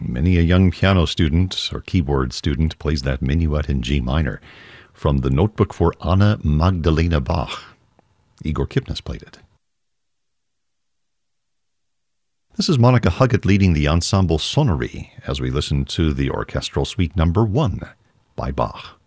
Many a young piano student or keyboard student plays that minuet in G minor from the Notebook for Anna Magdalena Bach. Igor Kipnis played it. This is Monica Huggett leading the Ensemble Sonnerie as we listen to the Orchestral Suite No. 1 by Bach.